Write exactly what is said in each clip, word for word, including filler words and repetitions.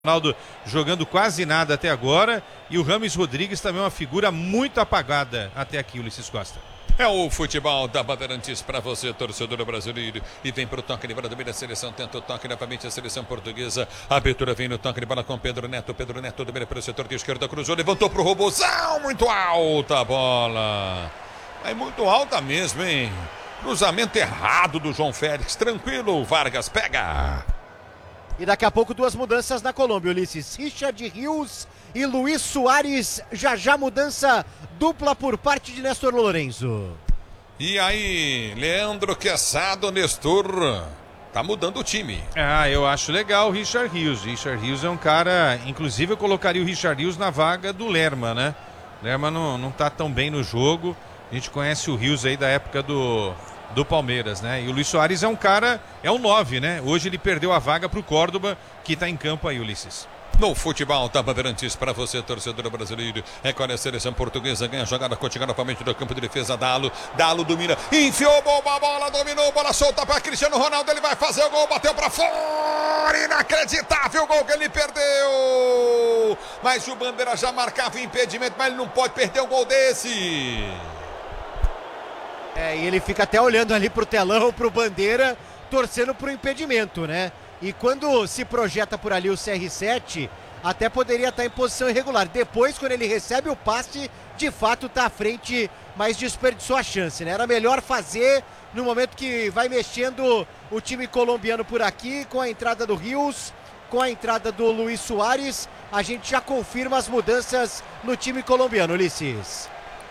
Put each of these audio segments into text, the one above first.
Ronaldo jogando quase nada até agora e o Rames Rodrigues também é uma figura muito apagada até aqui, Ulisses Costa. É o futebol da Bandeirantes para você, torcedor brasileiro. E vem para o toque de bola, domina a seleção, tenta o toque novamente a seleção portuguesa. A abertura vem no toque de bola com Pedro Neto. Pedro Neto domina pelo setor de esquerda, cruzou, levantou para o Robozão. Muito alta a bola. É muito alta mesmo, hein? Cruzamento errado do João Félix. Tranquilo, Vargas pega. E daqui a pouco duas mudanças na Colômbia, Ulisses. Richard Rios e Luiz Soares. Já já mudança dupla por parte de Néstor Lorenzo. E aí, Leandro Quesada, Nestor, tá mudando o time. Ah, eu acho legal o Richard Rios. Richard Rios é um cara, inclusive eu colocaria o Richard Rios na vaga do Lerma, né? Lerma não, não tá tão bem no jogo. A gente conhece o Rios aí da época do... do Palmeiras, né? E o Luiz Soares é um cara, é um nove, né? Hoje ele perdeu a vaga pro Córdoba, que tá em campo aí, Ulisses. No futebol da Bandeirantes para você, torcedor brasileiro. Recolhe a seleção portuguesa, ganha a jogada, continua novamente no campo de defesa. Dalo, Dalo domina, enfiou a bola, dominou, bola solta para Cristiano Ronaldo, ele vai fazer o gol, bateu para fora, inacreditável o gol que ele perdeu. Mas o Bandeira já marcava o impedimento, mas ele não pode perder um gol desse. É, e ele fica até olhando ali pro telão, pro Bandeira, torcendo pro impedimento, né? E quando se projeta por ali o C R sete, até poderia estar em posição irregular. Depois, quando ele recebe o passe, de fato tá à frente, mas desperdiçou a chance, né? Era melhor fazer no momento que vai mexendo o time colombiano por aqui, com a entrada do Rios, com a entrada do Luiz Soares. A gente já confirma as mudanças no time colombiano, Ulisses.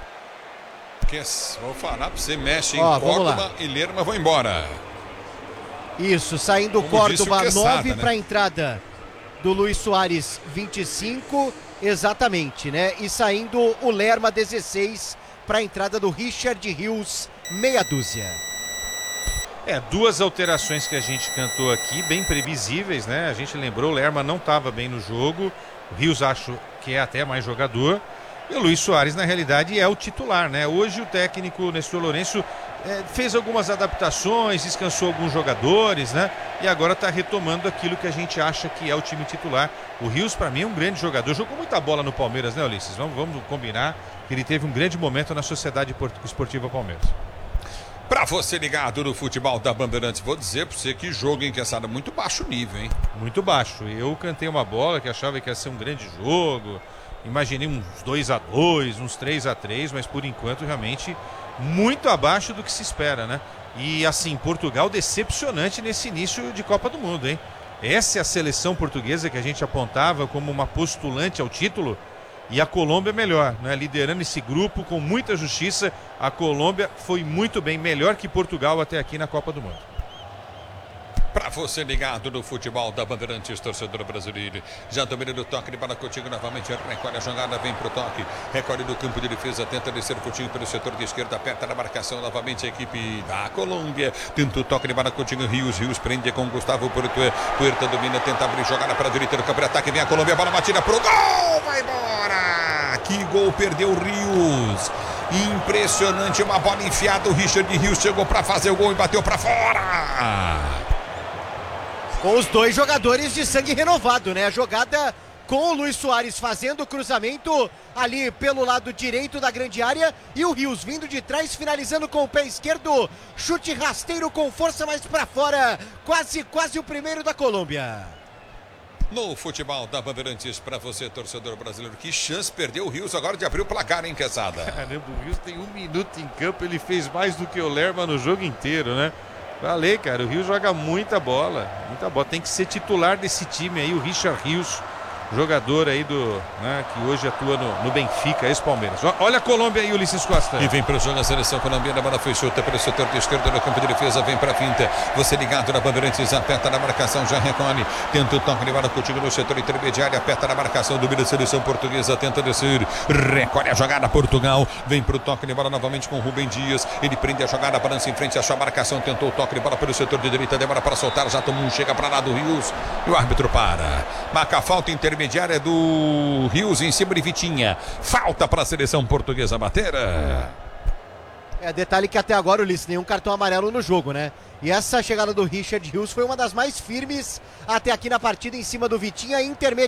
Vou falar pra você, mexe em Ó, Córdoba e Lerma vão embora. Isso, saindo Como Córdoba nove, né? para a entrada do Luiz Soares vinte e cinco, exatamente, né? E saindo o Lerma dezesseis, para a entrada do Richard Rios, meia dúzia. É, duas alterações que a gente cantou aqui, bem previsíveis, né? A gente lembrou, o Lerma não estava bem no jogo, o Rios acho que é até mais jogador. E o Luiz Soares, na realidade, é o titular, né? Hoje o técnico Néstor Lorenzo é, fez algumas adaptações, descansou alguns jogadores, né? E agora está retomando aquilo que a gente acha que é o time titular. O Rios, para mim, é um grande jogador. Jogou muita bola no Palmeiras, né, Ulisses? Vamos, vamos combinar que ele teve um grande momento na Sociedade Esportiva Palmeiras. Pra você ligado no futebol da Bandeirantes, vou dizer pra você que jogo, hein, Quesada, muito baixo nível, hein? Muito baixo. Eu cantei uma bola que achava que ia ser um grande jogo. Imaginei uns dois a dois, uns três a três, mas por enquanto realmente muito abaixo do que se espera, né? E assim, Portugal decepcionante nesse início de Copa do Mundo, hein? Essa é a seleção portuguesa que a gente apontava como uma postulante ao título, e a Colômbia melhor, né? Liderando esse grupo com muita justiça. A Colômbia foi muito bem, melhor que Portugal até aqui na Copa do Mundo. Pra você ligado no futebol da Bandeirantes, torcedor brasileiro. Já domina do toque de bola, Coutinho novamente recolhe a jogada, vem pro toque, recolhe do campo de defesa, tenta descer o Coutinho pelo setor de esquerda, aperta na marcação novamente a equipe da Colômbia. Tenta o toque de bola, Coutinho, Rios, Rios prende com Gustavo Puerta, Puerta domina, tenta abrir jogada para a direita do campo de ataque, vem a Colômbia, a bola batida pro gol, vai embora! Que gol, perdeu o Rios. Impressionante, uma bola enfiada, o Richard Rios chegou para fazer o gol e bateu para fora. Com os dois jogadores de sangue renovado, né? A jogada com o Luiz Soares fazendo o cruzamento ali pelo lado direito da grande área e o Rios vindo de trás, finalizando com o pé esquerdo. Chute rasteiro com força mais pra fora. Quase, quase o primeiro da Colômbia. No futebol da Bandeirantes, para você, torcedor brasileiro, que chance perdeu o Rios agora de abrir o placar, hein, Quesada? Caramba, o Rios tem um minuto em campo, ele fez mais do que o Lerma no jogo inteiro, né? Valeu, cara, o Rios joga muita bola, muita bola, tem que ser titular desse time aí, o Richard Rios, jogador aí do, né, que hoje atua no, no Benfica, ex-Palmeiras. Olha a Colômbia aí, Ulisses Costa. E vem para o jogo a seleção colombiana, a bola foi solta pelo setor de esquerda no campo de defesa, vem para a finta, você ligado na Bandeirantes, aperta na marcação, já recolhe, tenta o toque de bola contigo no setor intermediário, aperta na marcação, domina a seleção portuguesa, tenta descer, recolhe a jogada, Portugal, vem para o toque de bola novamente com o Rubem Dias, ele prende a jogada, balança em frente, a sua marcação, tentou o toque de bola pelo setor de direita, demora para soltar, já tomou um, chega para lá do Rios, e o árbitro para, marca a falta intermediária do Rios em cima de Vitinha, falta para a seleção portuguesa bater. É, detalhe que até agora, Ulisses, nenhum cartão amarelo no jogo, né? E essa chegada do Richard Rios foi uma das mais firmes até aqui na partida, em cima do Vitinho, a intermediária.